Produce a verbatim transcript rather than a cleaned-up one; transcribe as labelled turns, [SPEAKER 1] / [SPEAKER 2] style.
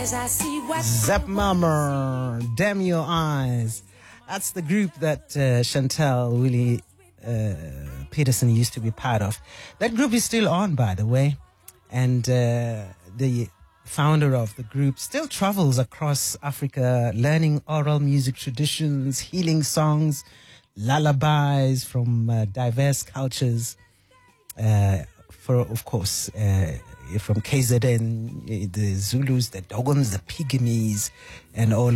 [SPEAKER 1] Zap Mama, Damn Your Eyes. That's the group that uh, Chantel Willie uh, Peterson used to be part of. That group is still on, by the way. And uh, the founder of the group still travels across Africa, learning oral music traditions, healing songs, lullabies from uh, diverse cultures. Uh, for, of course, uh, from K Z N, the Zulus, the Dogons, the Pygmies, and all